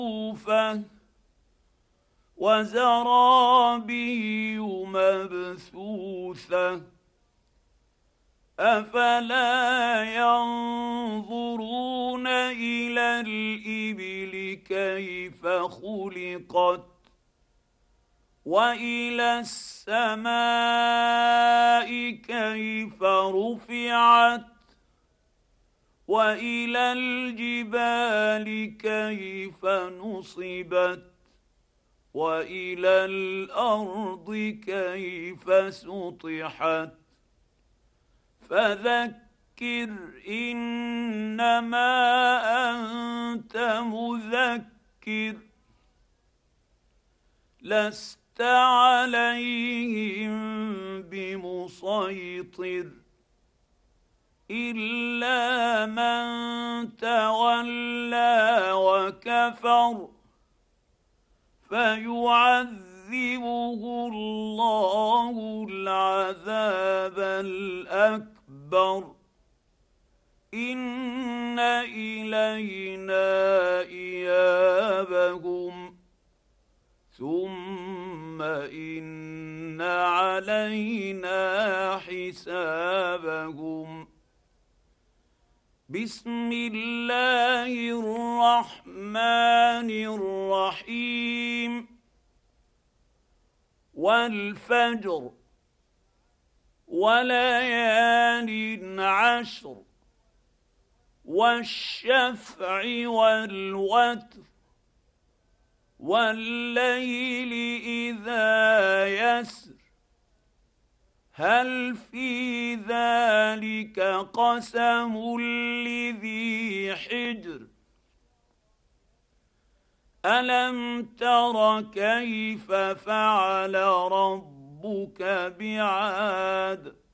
مصفوفة وزرابي مبثوثة أفلا ينظرون إلى الإبل كيف خلقت وإلى السماء كيف رفعت وإلى الجبال كيف نصبت وإلى الأرض كيف سطحت فذكر إنما أنت مذكر لست عليهم بمسيطر إلا من تولى وكفر فيعذبه الله العذاب الأكبر إن إلينا إيابهم ثم إن علينا حسابهم. بسم الله الرحمن الرحيم. والفجر وليال عشر والشفع والوتر والليل إذا يسر هل في ذلك قسم لذي حجر ألم تر كيف فعل ربك بعاد